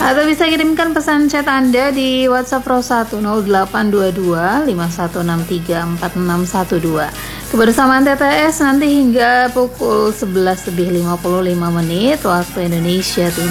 Atau bisa kirimkan pesan chat Anda di WhatsApp Rosa 0822 51634612. Kebersamaan TTS nanti hingga pukul 11:55 waktu Indonesia Timur.